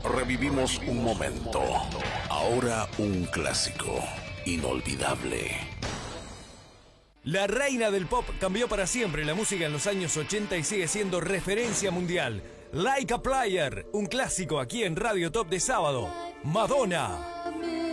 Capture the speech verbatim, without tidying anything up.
Revivimos un momento. Ahora un clásico inolvidable. La reina del pop cambió para siempre la música en los años ochenta y sigue siendo referencia mundial. Like a Player, un clásico aquí en Radio Top de sábado. Madonna.